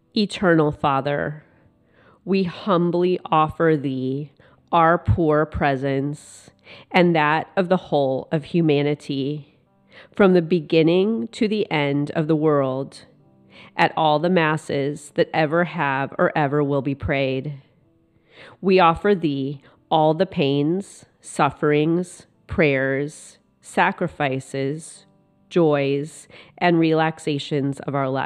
Eternal Father, we humbly offer Thee our poor presence and that of the whole of humanity, from the beginning to the end of the world, at all the masses that ever have or ever will be prayed. We offer Thee all the pains, sufferings, prayers, sacrifices, joys, and relaxations of our life.